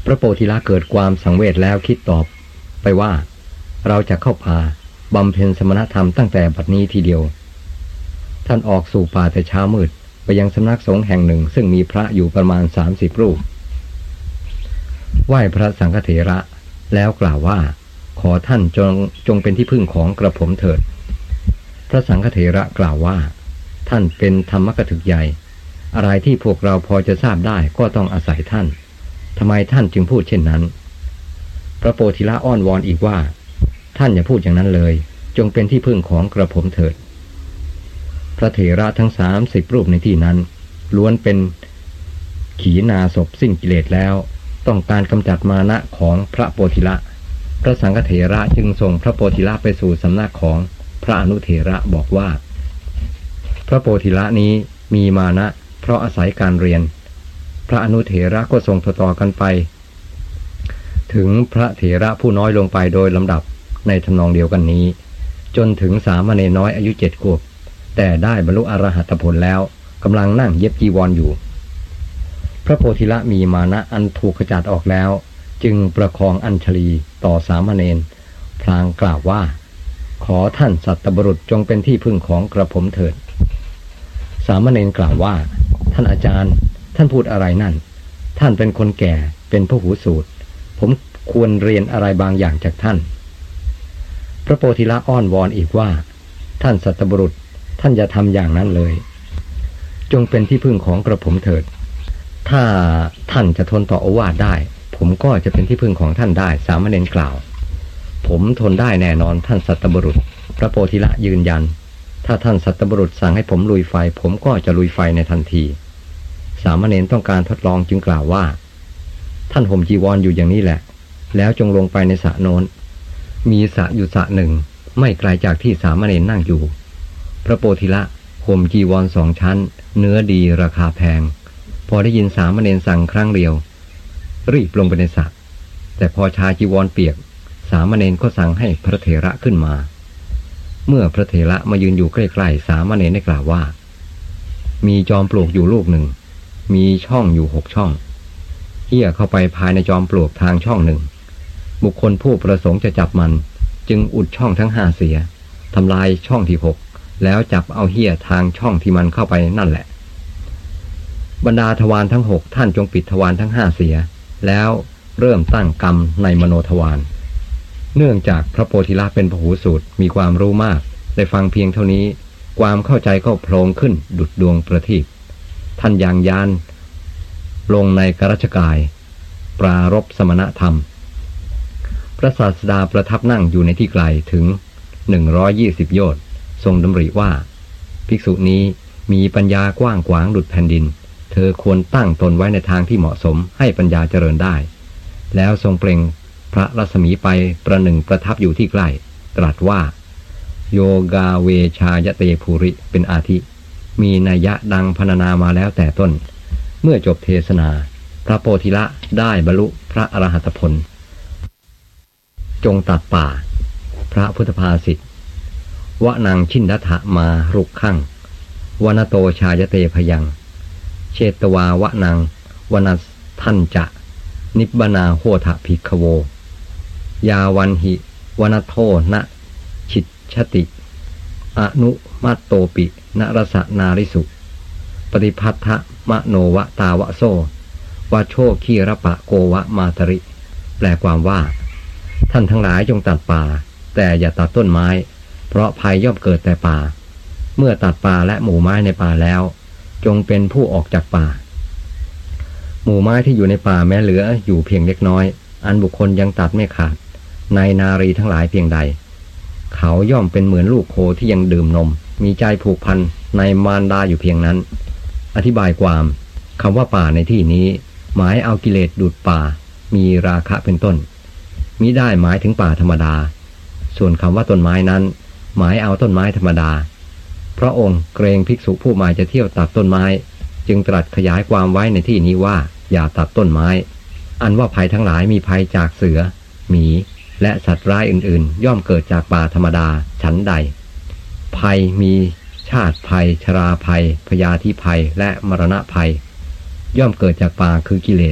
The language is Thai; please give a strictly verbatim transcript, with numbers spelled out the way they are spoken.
พระโพธิละเกิดความสังเวชแล้วคิดตอบไปว่าเราจะเข้าป่าบำเพ็ญสมณธรรมตั้งแต่บัดนี้ทีเดียวท่านออกสู่ป่าแต่เช้ามืดไปยังสำนักสงฆ์แห่งหนึ่งซึ่งมีพระอยู่ประมาณสามสิบรูปไหว้พระสังฆเถระแล้วกล่าวว่าขอท่านจงจงเป็นที่พึ่งของกระผมเถิดพระสังฆเถระกล่าวว่าท่านเป็นธรรมกถึกใหญ่อะไรที่พวกเราพอจะทราบได้ก็ต้องอาศัยท่านทำไมท่านจึงพูดเช่นนั้นพระโพธิละอ้อนวอนอีกว่าท่านอย่าพูดอย่างนั้นเลยจงเป็นที่พึ่งของกระผมเถิดพระเถระทั้งสามสิบรูปในที่นั้นล้วนเป็นขีณาสพสิ้นกิเลสแล้วต้องการกำจัดมานะของพระโพธิละพระสังฆเถระจึงส่งพระโพธิละไปสู่สำนักของพระอนุเถระบอกว่าพระโพธิละนี้มีมานะเพราะอาศัยการเรียนพระอนุเถระก็ส่งต่อๆกันไปถึงพระเถระผู้น้อยลงไปโดยลำดับในทำนองเดียวกันนี้จนถึงสามเณรน้อยอายุเจ็ดขวบแต่ได้บรรลุอรหัตผลแล้วกำลังนั่งเย็บจีวร อ, อยู่พระโพธิละมีมานะอันถูกขจัดออกแล้วจึงประคองอัญชลีต่อสามเณรพลางกล่าวว่าขอท่านสัตบุรุษจงเป็นที่พึ่งของกระผมเถิดสามเณรกล่าวว่าท่านอาจารย์ท่านพูดอะไรนั่นท่านเป็นคนแก่เป็นพหูสูตรผมควรเรียนอะไรบางอย่างจากท่านพระโพธิละอ้อนวอนอีกว่าท่านสัตบุรุษท่านอย่าทำอย่างนั้นเลยจงเป็นที่พึ่งของกระผมเถิดถ้าท่านจะทนต่อโอวาทได้ผมก็จะเป็นที่พึ่งของท่านได้สามเณรกล่าวผมทนได้แน่นอนท่านสัตบุรุษพระโพธิละยืนยันถ้าท่านสัตบุรุษสั่งให้ผมลุยไฟผมก็จะลุยไฟในทันทีสามเณรต้องการทดลองจึงกล่าวว่าท่านห่มจีวร อ, อยู่อย่างนี้แหละแล้วจงลงไปในสระโน้นมีสระอยู่สระหนึ่งไม่ไกลจากที่สามเณรนั่งอยู่พระโพธิละห่มจีวรสองชั้นเนื้อดีราคาแพงพอได้ยินสามเณรสั่งครั้งเดียวรีบลงไปในสระแต่พอชายจีวรเปียกสามเณรก็สั่งให้พระเถระขึ้นมาเมื่อพระเถระมายืนอยู่ใกล้ๆสามเณรได้กล่าวว่ามีจอมปลวกอยู่ลูกหนึ่งมีช่องอยู่หกช่องเหี้ยเข้าไปภายในจอมปลวกทางช่องหนึ่งบุคคลผู้ประสงค์จะจับมันจึงอุดช่องทั้งห้าเสียทำลายช่องที่หกแล้วจับเอาเหี้ยทางช่องที่มันเข้าไปนั่นแหละบรรดาทวารทั้งหกท่านจงปิดทวารทั้งห้าเสียแล้วเริ่มตั้งกรรมในมโนทวารเนื่องจากพระโพธิละเป็นพหูสูตรมีความรู้มากได้ฟังเพียงเท่านี้ความเข้าใจก็โผล่ขึ้นดุจดวงประทีปท่านอย่างยานลงในกรัชกายปรารภสมณธรรมพระศาสดาประทับนั่งอยู่ในที่ไกลถึงหนึ่งร้อยยี่สิบโยชน์ทรงดำริว่าภิกษุนี้มีปัญญากว้างขวางดุจแผ่นดินเธอควรตั้งตนไว้ในทางที่เหมาะสมให้ปัญญาเจริญได้แล้วทรงเปล่งพระรัศมีไปประหนึ่งประทับอยู่ที่ใกล้ตรัสว่าโยกาเวชายเตภูริเป็นอาทิมีนัยยะดังพรรณนามาแล้วแต่ต้นเมื่อจบเทศนาพระโพธิละได้บรรลุพระอรหัตผลจงตัดป่าพระพุทธภาษิตวะนังชินดัฏฐมารุกขังวนโตชายเตพยังเชตวาวะนังวนัสทันจะนิบบนาโหทะภิกขโวยาวันหิวนโทนะชิตชติอนุมัตโตปินรสนาริสุปฏิพัทธมโนวะตาวะโซวะโชคีรปะโกวะมาตริแปลความว่าท่านทั้งหลายจงตัดป่าแต่อย่าตัดต้นไม้เพราะภัยย่อมเกิดแต่ป่าเมื่อตัดป่าและหมู่ไม้ในป่าแล้วจงเป็นผู้ออกจากป่าหมู่ไม้ที่อยู่ในป่าแม้เหลืออยู่เพียงเล็กน้อยอันบุคคลยังตัดไม่ขาดในนารีทั้งหลายเพียงใดเขาย่อมเป็นเหมือนลูกโคที่ยังดื่มนมมีใจผูกพันในมารดาอยู่เพียงนั้นอธิบายความคำว่าป่าในที่นี้หมายเอากิเลสดูดป่ามีราคะเป็นต้นมิได้หมายถึงป่าธรรมดาส่วนคำว่าต้นไม้นั้นหมายเอาต้นไม้ธรรมดาพระองค์เกรงภิกษุผู้มาจะเที่ยวตัดต้นไม้จึงตรัสขยายความไว้ในที่นี้ว่าอย่าตัดต้นไม้อันว่าภัยทั้งหลายมีภัยจากเสือหมีและสัตว์ร้ายอื่นๆย่อมเกิดจากป่าธรรมดาฉันใดภัยมีชาติภัยชราภัยพยาธิภัยและมรณะภัยย่อมเกิดจากป่าคือกิเลส